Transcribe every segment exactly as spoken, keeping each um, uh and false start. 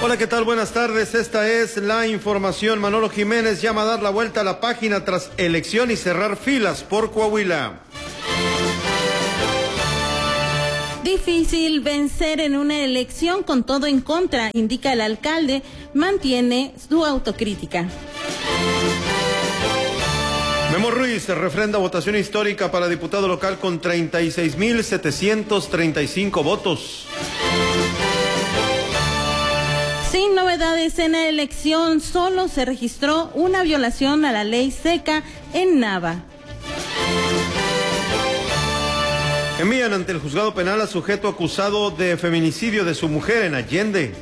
Hola, ¿qué tal? Buenas tardes. Esta es la información. Manolo Jiménez llama a dar la vuelta a la página tras elección y cerrar filas por Coahuila. Difícil vencer en una elección con todo en contra, indica el alcalde, mantiene su autocrítica. Memo Ruiz refrenda votación histórica para diputado local con treinta y seis mil setecientos treinta y cinco votos. Sin novedades en la elección, solo se registró una violación a la ley seca en Nava. Envían ante el juzgado penal a sujeto acusado de feminicidio de su mujer en Allende.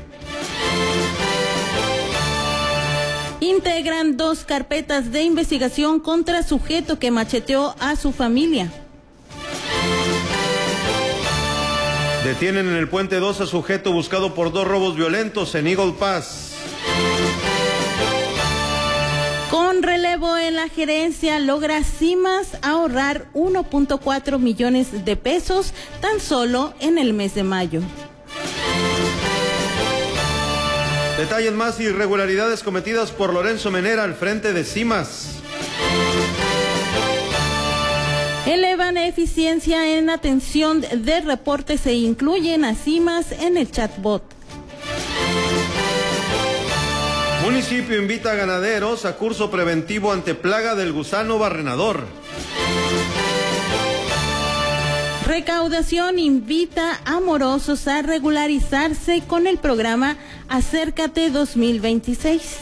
Integran dos carpetas de investigación contra sujeto que macheteó a su familia. Detienen en el Puente dos a sujeto buscado por dos robos violentos en Eagle Pass. Con relevo en la gerencia, logra Cimas ahorrar uno punto cuatro millones de pesos tan solo en el mes de mayo. Detallen más irregularidades cometidas por Lorenzo Menera al frente de Cimas. Elevan eficiencia en atención de reportes e incluyen a Cimas en el chatbot. Municipio invita a ganaderos a curso preventivo ante plaga del gusano barrenador. Recaudación invita a morosos a regularizarse con el programa Acércate dos mil veintiséis.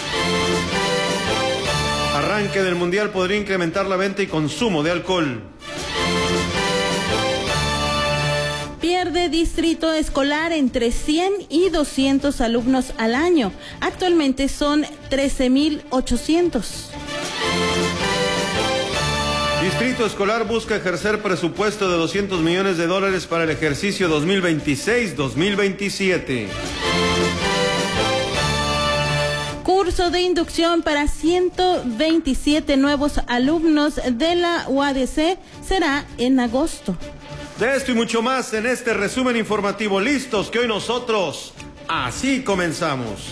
Arranque del Mundial podría incrementar la venta y consumo de alcohol. Pierde distrito escolar entre cien y doscientos alumnos al año. Actualmente son trece mil ochocientos. Distrito escolar busca ejercer presupuesto de doscientos millones de dólares para el ejercicio dos mil veintiséis dos mil veintisiete. Curso de inducción para ciento veintisiete nuevos alumnos de la U A D C será en agosto. De esto y mucho más en este resumen informativo. Listos, que hoy nosotros así comenzamos.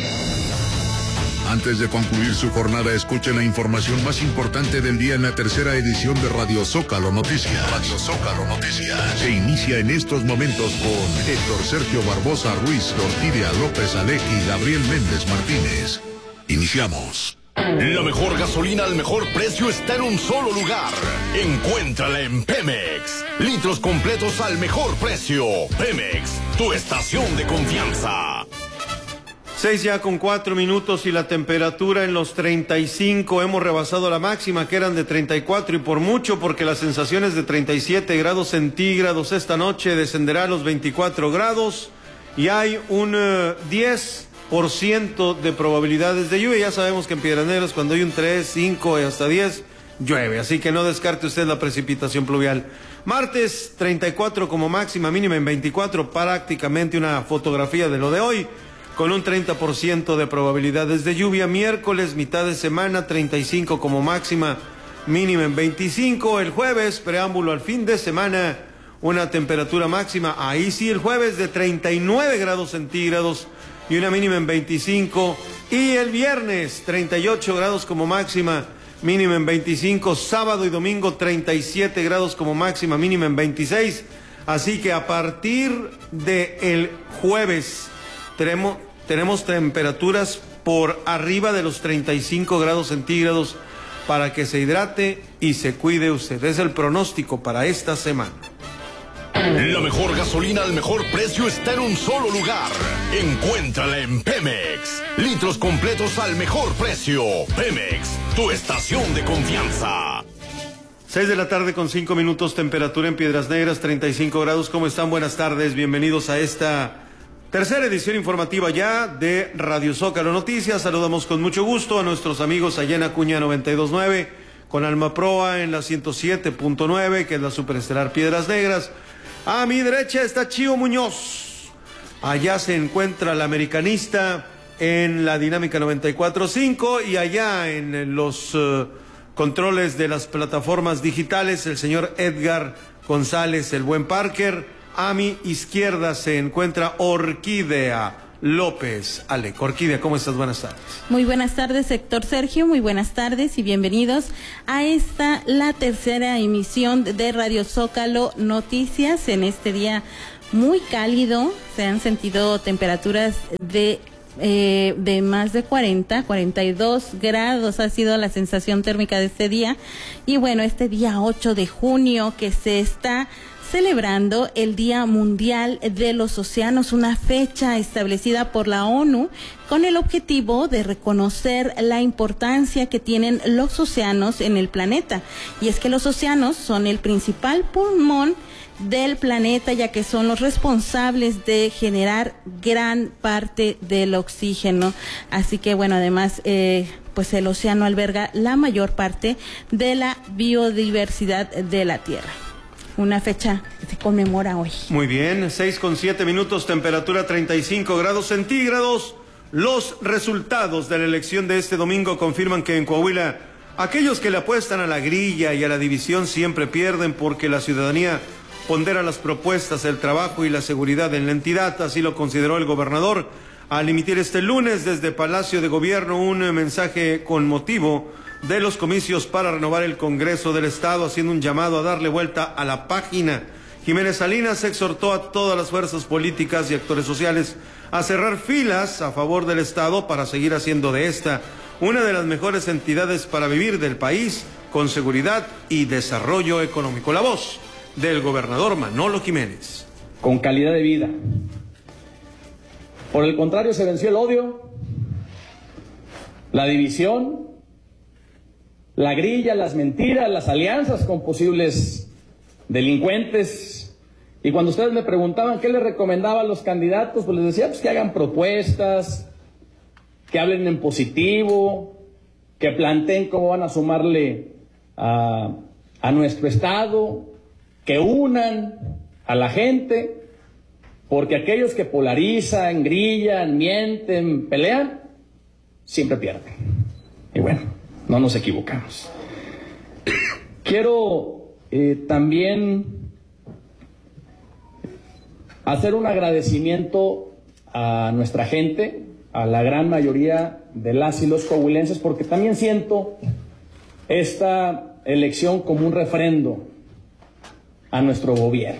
Antes de concluir su jornada, escuchen la información más importante del día en la tercera edición de Radio Zócalo Noticias. Radio Zócalo Noticias. Se inicia en estos momentos con Héctor Sergio Barbosa Ruiz, Tortilia López Alec y Gabriel Méndez Martínez. Iniciamos. La mejor gasolina al mejor precio está en un solo lugar. Encuéntrala en Pemex. Litros completos al mejor precio. Pemex, tu estación de confianza. Seis ya con cuatro minutos y la temperatura en los treinta y cinco. Hemos rebasado la máxima que eran de treinta y cuatro y por mucho, porque la sensación es de treinta y siete grados centígrados. Esta noche descenderá a los veinticuatro grados y hay un uh, diez por ciento de probabilidades de lluvia. Ya sabemos que en Piedras Negras cuando hay un tres, cinco y hasta diez llueve, así que no descarte usted la precipitación pluvial. Martes treinta y cuatro como máxima, mínima en veinticuatro, prácticamente una fotografía de lo de hoy, con un treinta por ciento de probabilidades de lluvia. Miércoles, mitad de semana, treinta y cinco como máxima, mínima en veinticinco. El jueves, preámbulo al fin de semana, una temperatura máxima, ahí sí el jueves, de treinta y nueve grados centígrados y una mínima en veinticinco. Y el viernes, treinta y ocho grados como máxima, mínima en veinticinco. Sábado y domingo, treinta y siete grados como máxima, mínima en veintiséis. Así que a partir del jueves tenemos, tenemos temperaturas por arriba de los treinta y cinco grados centígrados para que se hidrate y se cuide usted. Es el pronóstico para esta semana. La mejor gasolina al mejor precio está en un solo lugar. Encuéntrala en Pemex. Litros completos al mejor precio. Pemex, tu estación de confianza. Seis de la tarde con cinco minutos, temperatura en Piedras Negras, treinta y cinco grados. ¿Cómo están? Buenas tardes, bienvenidos a esta tercera edición informativa ya de Radio Zócalo Noticias. Saludamos con mucho gusto a nuestros amigos allá en Acuña noventa y dos punto nueve, con Alma Proa en la ciento siete punto nueve, que es la superestelar Piedras Negras. A mi derecha está Chío Muñoz. Allá se encuentra la americanista en la Dinámica noventa y cuatro punto cinco y allá en los uh, controles de las plataformas digitales el señor Edgar González, el buen Parker. A mi izquierda se encuentra Orquídea López. Ale, Orquídea, ¿cómo estás? Buenas tardes. Muy buenas tardes, Héctor Sergio, muy buenas tardes y bienvenidos a esta, la tercera emisión de Radio Zócalo Noticias. En este día muy cálido, se han sentido temperaturas de Eh, de más de cuarenta, cuarenta y dos grados ha sido la sensación térmica de este día. Y bueno, este día ocho de junio que se está celebrando el Día Mundial de los Océanos, una fecha establecida por la ONU con el objetivo de reconocer la importancia que tienen los océanos en el planeta. Y es que los océanos son el principal pulmón del planeta, ya que son los responsables de generar gran parte del oxígeno. Así que bueno, además eh, pues el océano alberga la mayor parte de la biodiversidad de la Tierra. Una fecha que se conmemora hoy. Muy bien, seis con siete minutos, temperatura treinta y cinco grados centígrados. Los resultados de la elección de este domingo confirman que en Coahuila aquellos que le apuestan a la grilla y a la división siempre pierden, porque la ciudadanía pondera las propuestas, el trabajo y la seguridad en la entidad. Así lo consideró el gobernador al emitir este lunes desde Palacio de Gobierno un mensaje con motivo de los comicios para renovar el Congreso del Estado, haciendo un llamado a darle vuelta a la página. Jiménez Salinas exhortó a todas las fuerzas políticas y actores sociales a cerrar filas a favor del Estado para seguir haciendo de esta una de las mejores entidades para vivir del país con seguridad y desarrollo económico. La voz del gobernador Manolo Jiménez. Con calidad de vida. Por el contrario, se venció el odio, la división, la grilla, las mentiras, las alianzas con posibles delincuentes. Y cuando ustedes me preguntaban qué les recomendaba a los candidatos, pues les decía pues que hagan propuestas, que hablen en positivo, que planteen cómo van a sumarle a, a nuestro estado, que unan a la gente, porque aquellos que polarizan, grillan, mienten, pelean, siempre pierden. Y bueno, no nos equivocamos. Quiero eh, también hacer un agradecimiento a nuestra gente, a la gran mayoría de las y los coahuilenses, porque también siento esta elección como un refrendo a nuestro gobierno.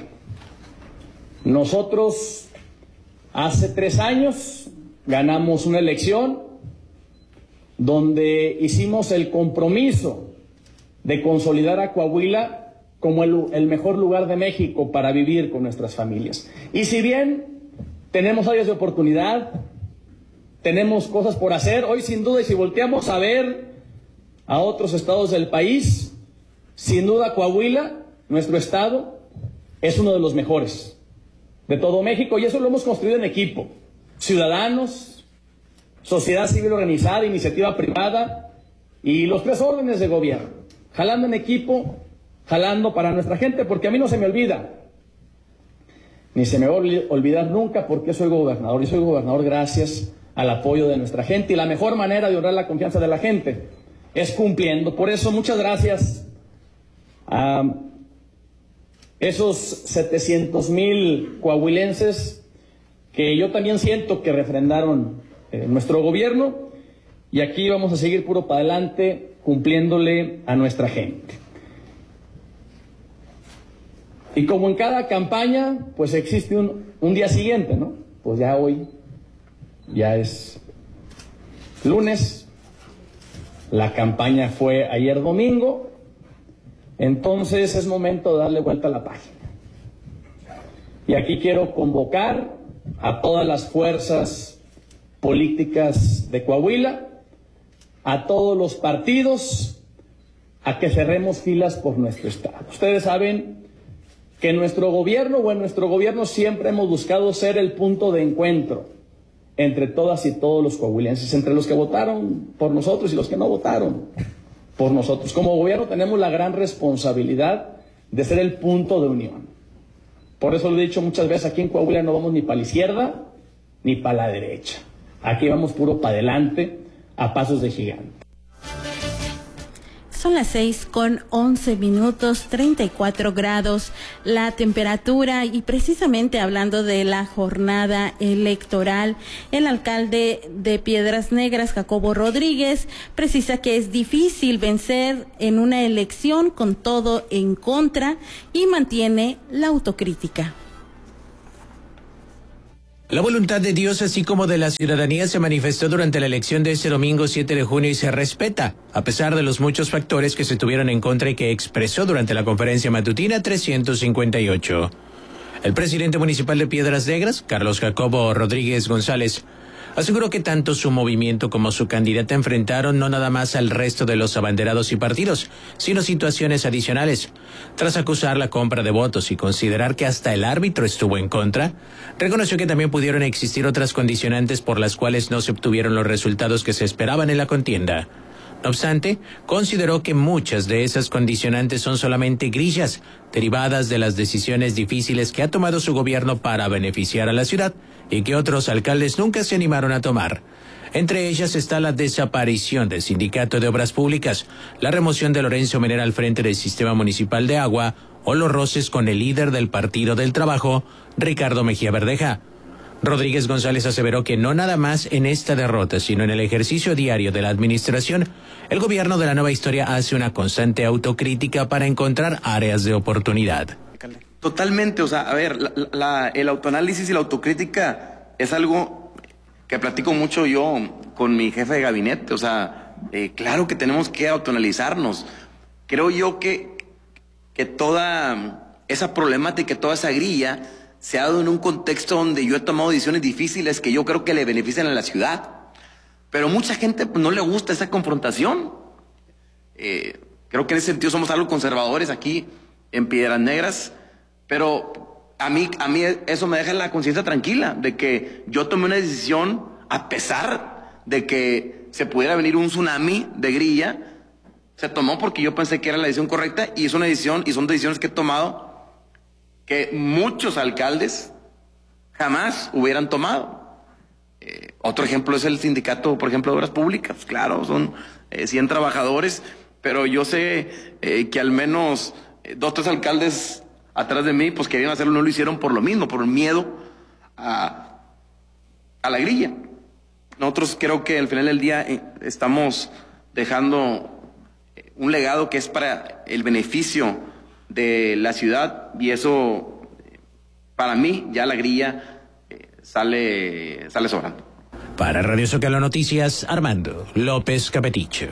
Nosotros hace tres años ganamos una elección donde hicimos el compromiso de consolidar a Coahuila como el, el mejor lugar de México para vivir con nuestras familias. Y si bien tenemos áreas de oportunidad, tenemos cosas por hacer, hoy sin duda, y si volteamos a ver a otros estados del país, sin duda Coahuila, nuestro estado, es uno de los mejores de todo México, y eso lo hemos construido en equipo. Ciudadanos, sociedad civil organizada, iniciativa privada y los tres órdenes de gobierno, jalando en equipo, jalando para nuestra gente, porque a mí no se me olvida, ni se me va a olvidar nunca, porque soy gobernador, y soy gobernador gracias al apoyo de nuestra gente, y la mejor manera de honrar la confianza de la gente es cumpliendo. Por eso, muchas gracias a esos setecientos mil coahuilenses que yo también siento que refrendaron eh, nuestro gobierno, y aquí vamos a seguir puro para adelante cumpliéndole a nuestra gente. Y como en cada campaña, pues existe un, un día siguiente, ¿no? Pues ya hoy, ya es lunes, la campaña fue ayer domingo, entonces es momento de darle vuelta a la página. Y aquí quiero convocar a todas las fuerzas políticas de Coahuila, a todos los partidos, a que cerremos filas por nuestro estado. Ustedes saben que en nuestro gobierno o en nuestro gobierno siempre hemos buscado ser el punto de encuentro entre todas y todos los coahuilenses, entre los que votaron por nosotros y los que no votaron por nosotros. Como gobierno tenemos la gran responsabilidad de ser el punto de unión. Por eso lo he dicho muchas veces, aquí en Coahuila no vamos ni para la izquierda ni para la derecha. Aquí vamos puro para adelante, a pasos de gigante. Son las seis con once minutos, treinta y cuatro grados la temperatura, y precisamente hablando de la jornada electoral, el alcalde de Piedras Negras, Jacobo Rodríguez, precisa que es difícil vencer en una elección con todo en contra y mantiene la autocrítica. La voluntad de Dios, así como de la ciudadanía, se manifestó durante la elección de este domingo siete de junio y se respeta, a pesar de los muchos factores que se tuvieron en contra y que expresó durante la conferencia matutina trescientos cincuenta y ocho. El presidente municipal de Piedras Negras, Carlos Jacobo Rodríguez González, aseguró que tanto su movimiento como su candidata enfrentaron no nada más al resto de los abanderados y partidos, sino situaciones adicionales. Tras acusar la compra de votos y considerar que hasta el árbitro estuvo en contra, reconoció que también pudieron existir otras condicionantes por las cuales no se obtuvieron los resultados que se esperaban en la contienda. No obstante, consideró que muchas de esas condicionantes son solamente grillas, derivadas de las decisiones difíciles que ha tomado su gobierno para beneficiar a la ciudad y que otros alcaldes nunca se animaron a tomar. Entre ellas está la desaparición del Sindicato de Obras Públicas, la remoción de Lorenzo Menera al frente del Sistema Municipal de Agua o los roces con el líder del Partido del Trabajo, Ricardo Mejía Verdeja. Rodríguez González aseveró que no nada más en esta derrota, sino en el ejercicio diario de la administración, el gobierno de la nueva historia hace una constante autocrítica para encontrar áreas de oportunidad. Totalmente, o sea, a ver, la, la, el autoanálisis y la autocrítica es algo que platico mucho yo con mi jefe de gabinete, o sea, eh, claro que tenemos que autoanalizarnos. Creo yo que, que toda esa problemática, toda esa grilla se ha dado en un contexto donde yo he tomado decisiones difíciles que yo creo que le benefician a la ciudad. Pero mucha gente pues, no le gusta esa confrontación. Eh, creo que en ese sentido somos algo conservadores aquí en Piedras Negras, pero a mí, a mí eso me deja la conciencia tranquila de que yo tomé una decisión a pesar de que se pudiera venir un tsunami de grilla. Se tomó porque yo pensé que era la decisión correcta y es una decisión y son decisiones que he tomado que muchos alcaldes jamás hubieran tomado. Eh, otro ejemplo es el sindicato, por ejemplo, de Obras Públicas. Claro, son eh, cien trabajadores, pero yo sé eh, que al menos eh, dos, tres alcaldes atrás de mí, pues querían hacerlo, no lo hicieron por lo mismo, por el miedo a, a la grilla. Nosotros creo que al final del día eh, estamos dejando eh, un legado que es para el beneficio de la ciudad y eso, para mí, ya la grilla eh, sale, sale sobrando. Para Radio Zócalo Noticias, Armando López Capeticho.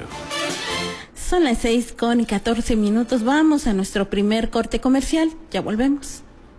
Son las seis con catorce minutos. Vamos a nuestro primer corte comercial. Ya volvemos.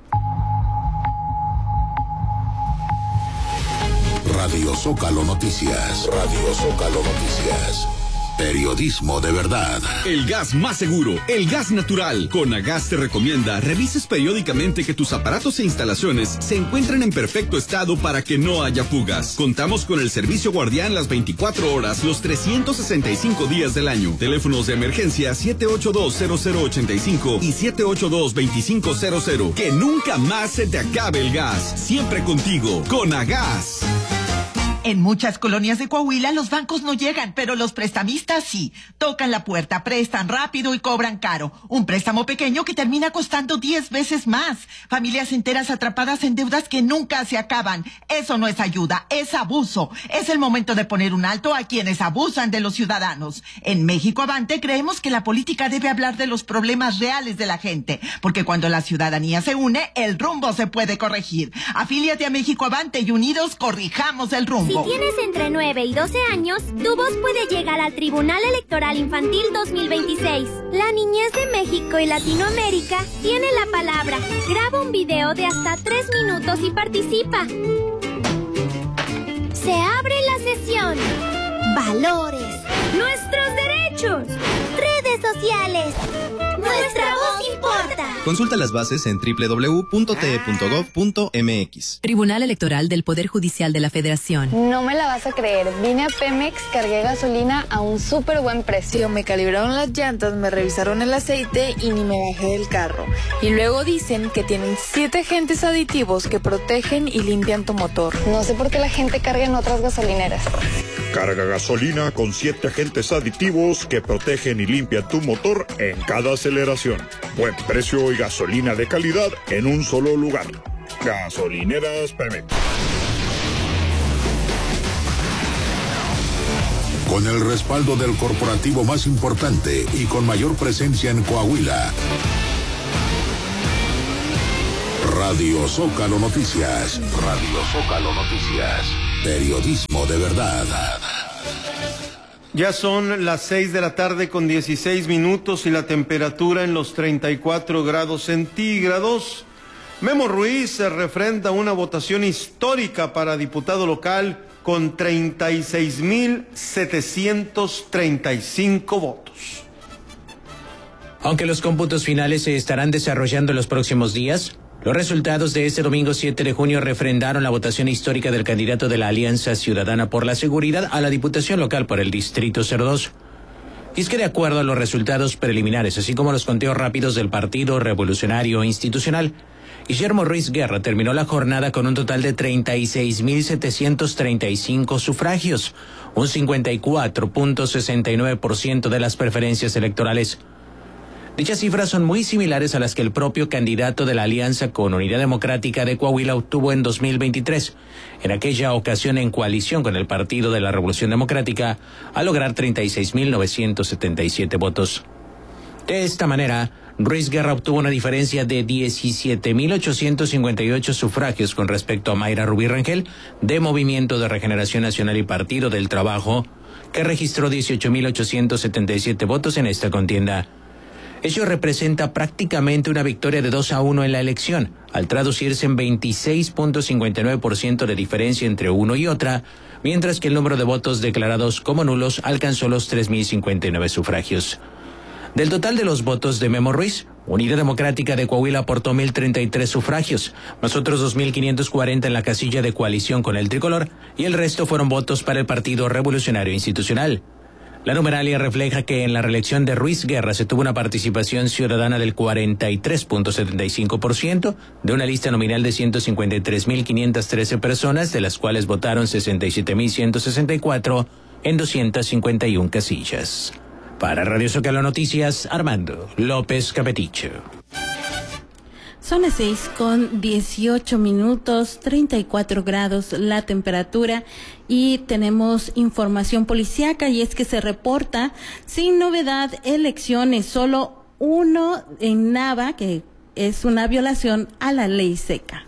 Radio Zócalo Noticias. Radio Zócalo Noticias. Periodismo de verdad. El gas más seguro, el gas natural. Conagas te recomienda revises periódicamente que tus aparatos e instalaciones se encuentren en perfecto estado para que no haya fugas. Contamos con el servicio guardián las veinticuatro horas, los trescientos sesenta y cinco días del año. Teléfonos de emergencia siete ocho dos cero cero ocho cinco y siete ocho dos dos cinco cero cero. Que nunca más se te acabe el gas. Siempre contigo, Conagas. En muchas colonias de Coahuila los bancos no llegan, pero los prestamistas sí. Tocan la puerta, prestan rápido y cobran caro. Un préstamo pequeño que termina costando diez veces más. Familias enteras atrapadas en deudas que nunca se acaban. Eso no es ayuda, es abuso. Es el momento de poner un alto a quienes abusan de los ciudadanos. En México Avante creemos que la política debe hablar de los problemas reales de la gente, porque cuando la ciudadanía se une, el rumbo se puede corregir. Afíliate a México Avante y unidos corrijamos el rumbo. Si tienes entre nueve y doce años, tu voz puede llegar al Tribunal Electoral Infantil dos mil veintiséis. La niñez de México y Latinoamérica tiene la palabra. Graba un video de hasta tres minutos y participa. Se abre la sesión. Valores. Nuestros derechos. Redes sociales. Nuestra voz importa. Consulta las bases en doble u doble u doble u punto t e punto gov punto m x. Tribunal Electoral del Poder Judicial de la Federación. No me la vas a creer. Vine a Pemex, cargué gasolina a un súper buen precio. Me calibraron las llantas, me revisaron el aceite y ni me bajé del carro. Y luego dicen que tienen siete agentes aditivos que protegen y limpian tu motor. No sé por qué la gente carga en otras gasolineras. Carga gasolina con siete agentes aditivos que protegen y limpian tu motor en cada aceleración. Buen precio y gasolina de calidad en un solo lugar. Gasolineras Pemex. Con el respaldo del corporativo más importante y con mayor presencia en Coahuila. Radio Zócalo Noticias. Radio Zócalo Noticias. Periodismo de verdad. Ya son las seis de la tarde con dieciséis minutos y la temperatura en los treinta y cuatro grados centígrados. Memo Ruiz se refrenda una votación histórica para diputado local con treinta y seis mil setecientos treinta y cinco votos. Aunque los cómputos finales se estarán desarrollando en los próximos días, los resultados de este domingo siete de junio refrendaron la votación histórica del candidato de la Alianza Ciudadana por la Seguridad a la Diputación Local por el Distrito cero dos. Y es que de acuerdo a los resultados preliminares, así como los conteos rápidos del Partido Revolucionario Institucional, Guillermo Ruiz Guerra terminó la jornada con un total de treinta y seis mil setecientos treinta y cinco sufragios, un cincuenta y cuatro punto sesenta y nueve por ciento de las preferencias electorales. Dichas cifras son muy similares a las que el propio candidato de la Alianza con Unidad Democrática de Coahuila obtuvo en dos mil veintitrés, en aquella ocasión en coalición con el Partido de la Revolución Democrática, al lograr treinta y seis mil novecientos setenta y siete votos. De esta manera, Ruiz Guerra obtuvo una diferencia de diecisiete mil ochocientos cincuenta y ocho sufragios con respecto a Mayra Rubí Rangel, de Movimiento de Regeneración Nacional y Partido del Trabajo, que registró dieciocho mil ochocientos setenta y siete votos en esta contienda. Ello representa prácticamente una victoria de dos a uno en la elección, al traducirse en veintiséis punto cincuenta y nueve por ciento de diferencia entre uno y otra, mientras que el número de votos declarados como nulos alcanzó los tres mil cincuenta y nueve sufragios. Del total de los votos de Memo Ruiz, Unidad Democrática de Coahuila aportó mil treinta y tres sufragios, más otros dos mil quinientos cuarenta en la casilla de coalición con el tricolor, y el resto fueron votos para el Partido Revolucionario Institucional. La numeralia refleja que en la reelección de Ruiz Guerra se tuvo una participación ciudadana del cuarenta y tres punto setenta y cinco por ciento de una lista nominal de ciento cincuenta y tres mil quinientas trece personas, de las cuales votaron sesenta y siete mil ciento sesenta y cuatro en doscientas cincuenta y una casillas. Para Radio Zócalo Noticias, Armando López Capeticho. Son las seis con dieciocho minutos, treinta y cuatro grados la temperatura y tenemos información policíaca, y es que se reporta sin novedad elecciones, solo uno en Nava, que es una violación a la ley seca.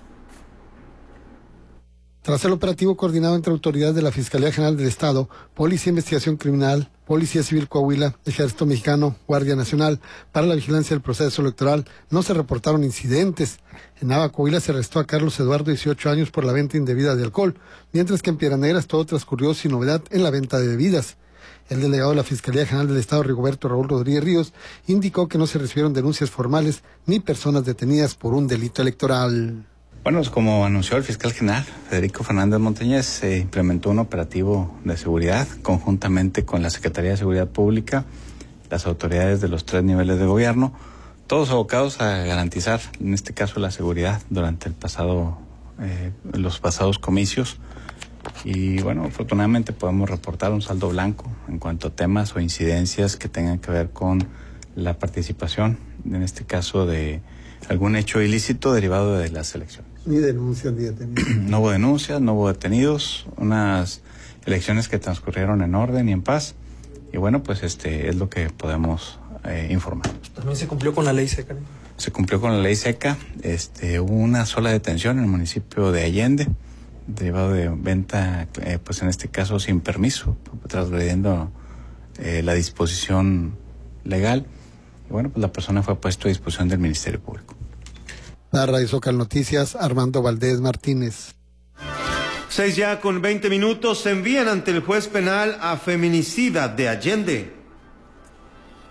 Tras el operativo coordinado entre autoridades de la Fiscalía General del Estado, Policía de Investigación Criminal, Policía Civil Coahuila, Ejército Mexicano, Guardia Nacional, para la vigilancia del proceso electoral, no se reportaron incidentes. En Nava, Coahuila, se arrestó a Carlos Eduardo, dieciocho años, por la venta indebida de alcohol, mientras que en Piedras Negras todo transcurrió sin novedad en la venta de bebidas. El delegado de la Fiscalía General del Estado, Rigoberto Raúl Rodríguez Ríos, indicó que no se recibieron denuncias formales ni personas detenidas por un delito electoral. Bueno, como anunció el fiscal general, Federico Fernández Montañez, se implementó un operativo de seguridad conjuntamente con la Secretaría de Seguridad Pública, las autoridades de los tres niveles de gobierno, todos abocados a garantizar, en este caso, la seguridad durante el pasado, eh, los pasados comicios. Y bueno, afortunadamente podemos reportar un saldo blanco en cuanto a temas o incidencias que tengan que ver con la participación, en este caso, de algún hecho ilícito derivado de las elecciones. Ni denuncias ni detenidos. No hubo denuncias, no hubo detenidos, unas elecciones que transcurrieron en orden y en paz, y bueno, pues este es lo que podemos eh, informar. ¿También se cumplió con la ley seca? ¿No? Se cumplió con la ley seca, este, hubo una sola detención en el municipio de Allende, derivado de venta, eh, pues en este caso sin permiso, transgrediendo eh, la disposición legal. Y bueno, pues la persona fue puesto a disposición del Ministerio Público. La Radio Zócalo Noticias, Armando Valdés Martínez. Seis ya con veinte minutos, se envían ante el juez penal a feminicida de Allende.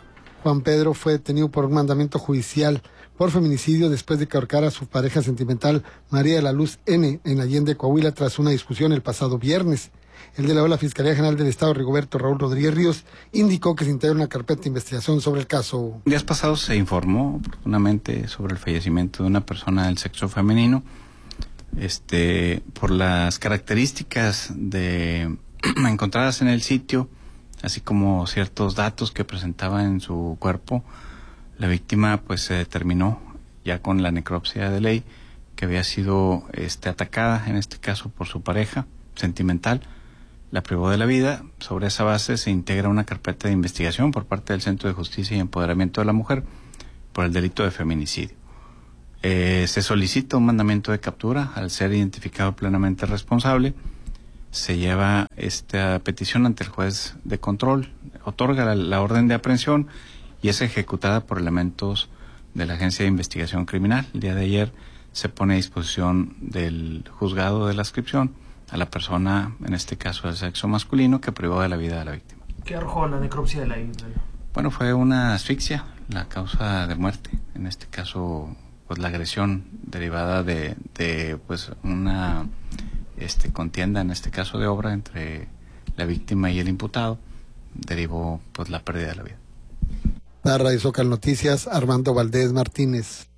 Juan Pedro fue detenido por un mandamiento judicial por feminicidio después de que ahorcara a su pareja sentimental María de la Luz N. en Allende, Coahuila, tras una discusión el pasado viernes. El delegado de la Fiscalía General del Estado, Rigoberto Raúl Rodríguez Ríos, indicó que se integra una carpeta de investigación sobre el caso. Días pasados se informó oportunamente sobre el fallecimiento de una persona del sexo femenino. Este, por las características de encontradas en el sitio, así como ciertos datos que presentaba en su cuerpo, la víctima pues se determinó ya con la necropsia de ley que había sido este, atacada, en este caso por su pareja sentimental, la privó de la vida. Sobre esa base se integra una carpeta de investigación por parte del Centro de Justicia y Empoderamiento de la Mujer por el delito de feminicidio. Eh, se solicita un mandamiento de captura al ser identificado plenamente responsable. Se lleva esta petición ante el juez de control, otorga la, la orden de aprehensión y es ejecutada por elementos de la Agencia de Investigación Criminal. El día de ayer se pone a disposición del juzgado de la adscripción a la persona, en este caso del sexo masculino, que privó de la vida de la víctima. ¿Qué arrojó la necropsia de la víctima? Bueno, fue una asfixia, la causa de muerte. En este caso, pues la agresión derivada de, de pues una este contienda, en este caso de obra, entre la víctima y el imputado, derivó pues la pérdida de la vida. Para Radio Zócalo Noticias, Armando Valdés Martínez.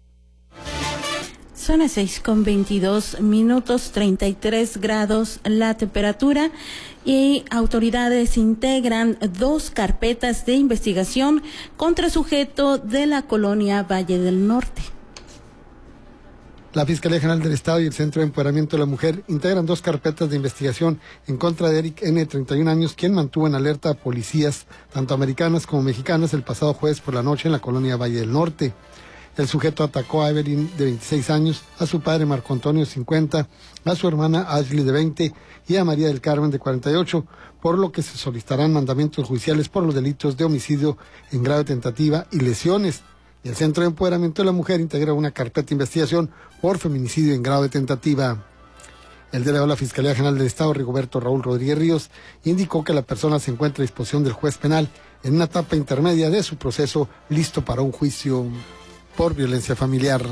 Son las seis con veintidós minutos, treinta y tres grados la temperatura, y autoridades integran dos carpetas de investigación contra sujeto de la colonia Valle del Norte. La Fiscalía General del Estado y el Centro de Empoderamiento de la Mujer integran dos carpetas de investigación en contra de Eric N., treinta y un años, quien mantuvo en alerta a policías, tanto americanas como mexicanas, el pasado jueves por la noche en la colonia Valle del Norte. El sujeto atacó a Evelyn, de veintiséis años, a su padre Marco Antonio, cincuenta, a su hermana Ashley, de veinte, y a María del Carmen, de cuarenta y ocho, por lo que se solicitarán mandamientos judiciales por los delitos de homicidio en grado de tentativa y lesiones. Y el Centro de Empoderamiento de la Mujer integra una carpeta de investigación por feminicidio en grado de tentativa. El delegado de la Fiscalía General del Estado, Rigoberto Raúl Rodríguez Ríos, indicó que la persona se encuentra a disposición del juez penal en una etapa intermedia de su proceso, listo para un juicio por violencia familiar.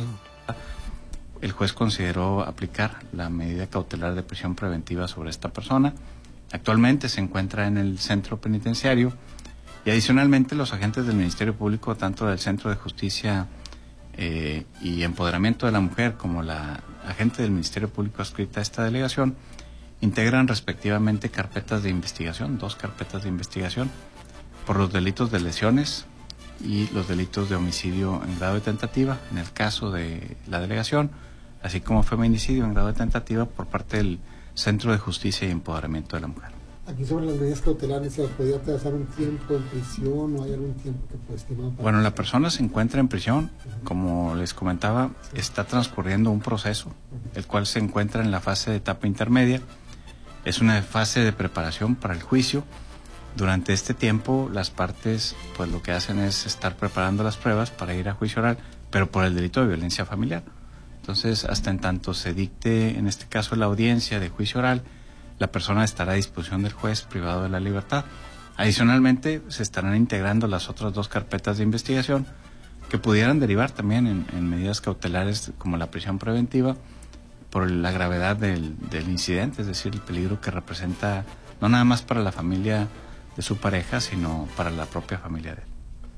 El juez consideró aplicar la medida cautelar de prisión preventiva sobre esta persona. Actualmente se encuentra en el centro penitenciario y adicionalmente los agentes del Ministerio Público, tanto del Centro de Justicia eh, y Empoderamiento de la Mujer como la agente del Ministerio Público adscrita a esta delegación, integran respectivamente carpetas de investigación, dos carpetas de investigación por los delitos de lesiones y los delitos de homicidio en grado de tentativa, en el caso de la delegación, así como feminicidio en grado de tentativa por parte del Centro de Justicia y Empoderamiento de la Mujer. Aquí sobre las medidas cautelares, ¿se podría pasar un tiempo en prisión o hay algún tiempo que puede estimar? Para... Bueno, la persona se encuentra en prisión, como les comentaba, está transcurriendo un proceso, el cual se encuentra en la fase de etapa intermedia. Es una fase de preparación para el juicio. Durante este tiempo, las partes, pues lo que hacen es estar preparando las pruebas para ir a juicio oral, pero por el delito de violencia familiar. Entonces, hasta en tanto se dicte, en este caso, la audiencia de juicio oral, la persona estará a disposición del juez privado de la libertad. Adicionalmente, se estarán integrando las otras dos carpetas de investigación que pudieran derivar también en, en medidas cautelares como la prisión preventiva por la gravedad del, del incidente, es decir, el peligro que representa no nada más para la familia de su pareja, sino para la propia familia de él.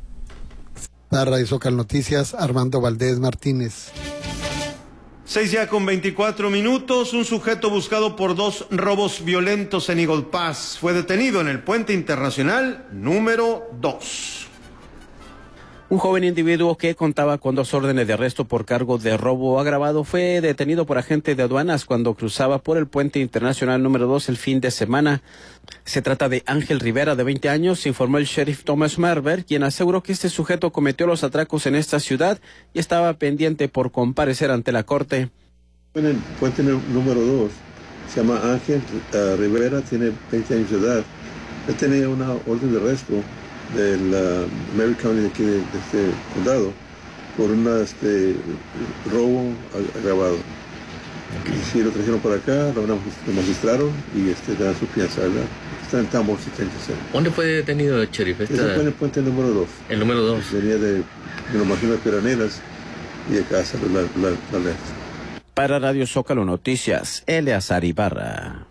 Para Radio Zócalo Noticias, Armando Valdés Martínez. Seis ya con veinticuatro minutos, un sujeto buscado por dos robos violentos en Eagle Pass fue detenido en el puente internacional número dos. Un joven individuo que contaba con dos órdenes de arresto por cargo de robo agravado fue detenido por agentes de aduanas cuando cruzaba por el puente internacional número dos el fin de semana. Se trata de Ángel Rivera, de veinte años, informó el sheriff Thomas Marber, quien aseguró que este sujeto cometió los atracos en esta ciudad y estaba pendiente por comparecer ante la corte. En el puente número dos, se llama Ángel uh, Rivera, tiene veinte años de edad. Él tenía una orden de arresto del uh, Mary County de aquí de, de este condado por un este, robo agravado. Sí, lo trajeron para acá, lo, lo magistraron y este, le dan su fianza, ¿verdad? está en el tambor setenta y seis. ¿Dónde fue detenido el sheriff? Esta... Ese fue en el puente número dos. El número dos. Venía de, me lo imagino, de Piraneras y de casa de la, la, la alerta. Para Radio Zócalo Noticias, Eleazar Ibarra.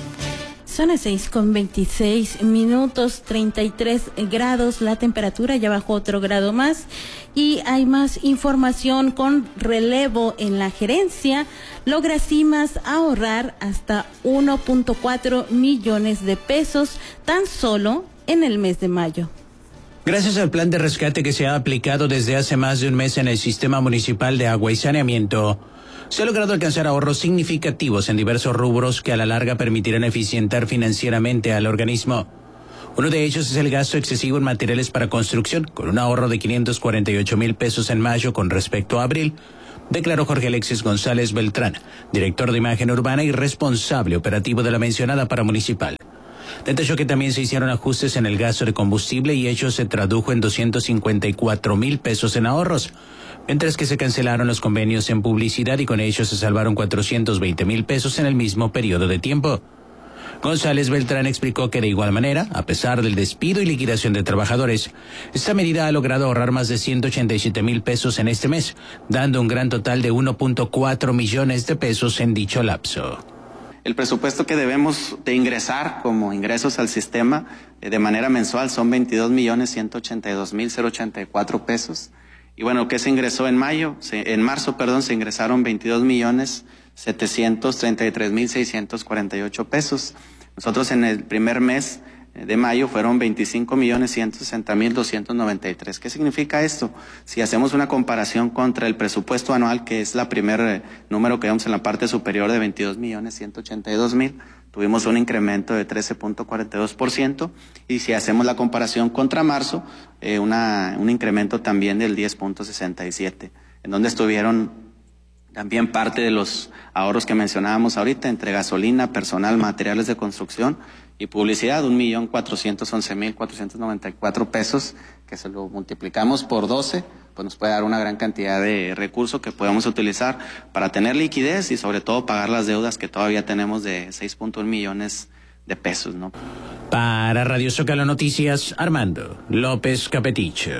Son las seis con veintiséis minutos, treinta y tres grados la temperatura, ya bajó otro grado más y hay más información con relevo en la gerencia. Logra Cimas ahorrar hasta uno punto cuatro millones de pesos tan solo en el mes de mayo. Gracias al plan de rescate que se ha aplicado desde hace más de un mes en el Sistema Municipal de Agua y Saneamiento, se ha logrado alcanzar ahorros significativos en diversos rubros que a la larga permitirán eficientar financieramente al organismo. Uno de ellos es el gasto excesivo en materiales para construcción, con un ahorro de quinientos cuarenta y ocho mil pesos en mayo con respecto a abril, declaró Jorge Alexis González Beltrán, director de imagen urbana y responsable operativo de la mencionada paramunicipal. Detalló que también se hicieron ajustes en el gasto de combustible y ello se tradujo en doscientos cincuenta y cuatro mil pesos en ahorros, mientras que se cancelaron los convenios en publicidad y con ellos se salvaron cuatrocientos veinte mil pesos en el mismo periodo de tiempo. González Beltrán explicó que de igual manera, a pesar del despido y liquidación de trabajadores, esta medida ha logrado ahorrar más de ciento ochenta y siete mil pesos en este mes, dando un gran total de uno punto cuatro millones de pesos en dicho lapso. El presupuesto que debemos de ingresar como ingresos al sistema eh, de manera mensual son veintidós millones ciento ochenta y dos mil ochenta y cuatro pesos. Y bueno, ¿qué se ingresó en mayo? Se, en marzo, perdón, se ingresaron veintidós millones setecientos treinta y tres mil seiscientos cuarenta y ocho pesos. Nosotros en el primer mes de mayo fueron veinticinco millones ciento sesenta mil doscientos noventa y tres. ¿Qué significa esto? Si hacemos una comparación contra el presupuesto anual, que es la primer eh, número que vemos en la parte superior de veintidós millones ciento ochenta y dos mil, tuvimos un incremento de trece punto cuarenta y dos por ciento, y si hacemos la comparación contra marzo, eh, una, un incremento también del diez punto sesenta y siete, en donde estuvieron también parte de los ahorros que mencionábamos ahorita, entre gasolina, personal, materiales de construcción y publicidad, un millón cuatrocientos once mil cuatrocientos noventa y cuatro pesos, que se lo multiplicamos por doce, pues nos puede dar una gran cantidad de recursos que podemos utilizar para tener liquidez y sobre todo pagar las deudas que todavía tenemos de seis punto uno millones de pesos, ¿no? Para Radio Zócalo Noticias, Armando López Capeticho.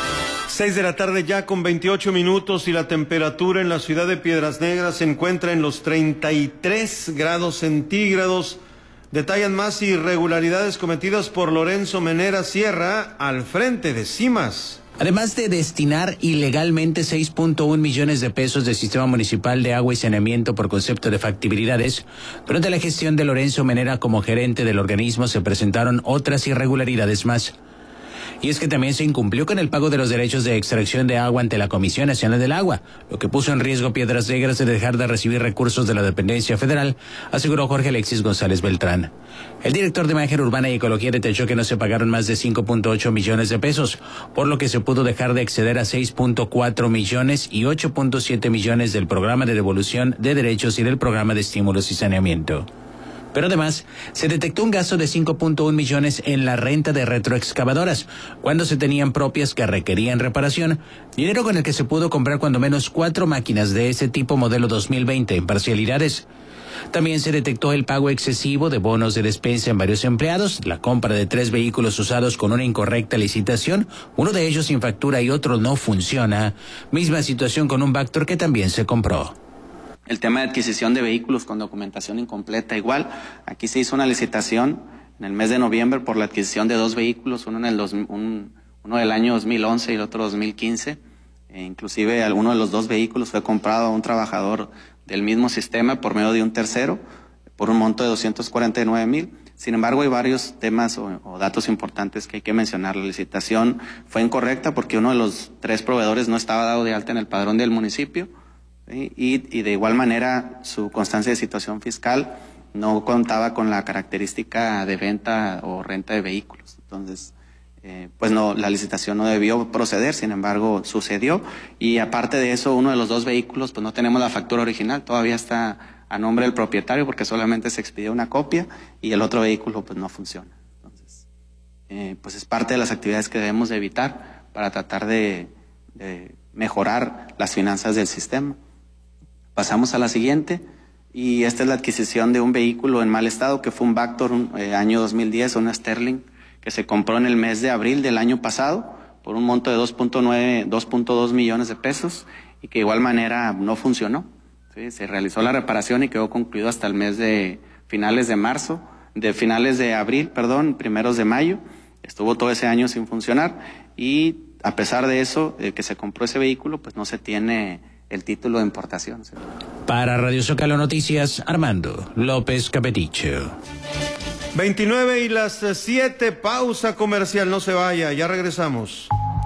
Seis de la tarde ya con veintiocho minutos y la temperatura en la ciudad de Piedras Negras se encuentra en los treinta y tres grados centígrados. Detallan más irregularidades cometidas por Lorenzo Menera Sierra al frente de Cimas. Además de destinar ilegalmente seis punto uno millones de pesos del Sistema Municipal de Agua y Saneamiento por concepto de factibilidades, durante la gestión de Lorenzo Menera como gerente del organismo se presentaron otras irregularidades más. Y es que también se incumplió con el pago de los derechos de extracción de agua ante la Comisión Nacional del Agua, lo que puso en riesgo Piedras Negras de dejar de recibir recursos de la dependencia federal, aseguró Jorge Alexis González Beltrán. El director de Imagen Urbana y Ecología detalló que no se pagaron más de cinco punto ocho millones de pesos, por lo que se pudo dejar de exceder a seis punto cuatro millones y ocho punto siete millones del programa de devolución de derechos y del programa de estímulos y saneamiento. Pero además, se detectó un gasto de cinco punto uno millones en la renta de retroexcavadoras, cuando se tenían propias que requerían reparación, dinero con el que se pudo comprar cuando menos cuatro máquinas de ese tipo modelo dos mil veinte en parcialidades. También se detectó el pago excesivo de bonos de despensa en varios empleados, la compra de tres vehículos usados con una incorrecta licitación, uno de ellos sin factura y otro no funciona, misma situación con un Vactor que también se compró. El tema de adquisición de vehículos con documentación incompleta, igual, aquí se hizo una licitación en el mes de noviembre por la adquisición de dos vehículos, uno en el dos, un, uno del año dos mil once y el otro dos mil quince. E inclusive alguno de los dos vehículos fue comprado a un trabajador del mismo sistema por medio de un tercero por un monto de doscientos cuarenta y nueve mil. Sin embargo, hay varios temas o, o datos importantes que hay que mencionar. La licitación fue incorrecta porque uno de los tres proveedores no estaba dado de alta en el padrón del municipio. ¿Sí? Y, y de igual manera su constancia de situación fiscal no contaba con la característica de venta o renta de vehículos. Entonces, eh, pues no, la licitación no debió proceder, sin embargo sucedió. Y aparte de eso, uno de los dos vehículos, pues no tenemos la factura original, todavía está a nombre del propietario porque solamente se expidió una copia y el otro vehículo pues no funciona. Entonces, eh, pues es parte de las actividades que debemos de evitar para tratar de, de mejorar las finanzas del sistema. Pasamos a la siguiente. Y esta es la adquisición de un vehículo en mal estado, que fue un Vactor, un, eh, año dos mil diez, una Sterling, que se compró en el mes de abril del año pasado por un monto de dos punto nueve, dos punto dos millones de pesos, y que de igual manera no funcionó. ¿Sí? Se realizó la reparación y quedó concluido hasta el mes de finales de marzo, de finales de abril, perdón, primeros de mayo. Estuvo todo ese año sin funcionar, y a pesar de eso, de que se compró ese vehículo, pues no se tiene el título de importación. ¿Sí? Para Radio Zócalo Noticias, Armando López Capeticho. veintinueve y las siete, pausa comercial, no se vaya, ya regresamos.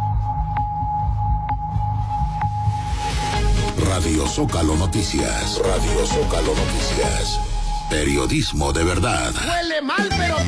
Radio Zócalo Noticias, Radio Zócalo Noticias, periodismo de verdad. Huele mal,